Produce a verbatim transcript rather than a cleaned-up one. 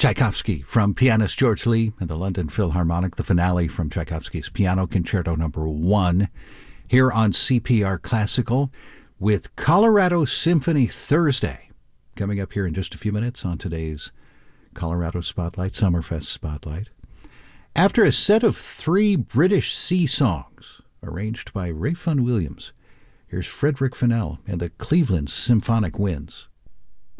Tchaikovsky from pianist George Lee and the London Philharmonic, the finale from Tchaikovsky's Piano Concerto Number One, here on C P R Classical with Colorado Symphony Thursday. Coming up here in just a few minutes on today's Colorado Spotlight, Summerfest Spotlight. After a set of three British sea songs arranged by Ralph Vaughan Williams, here's Frederick Fennell and the Cleveland Symphonic Winds.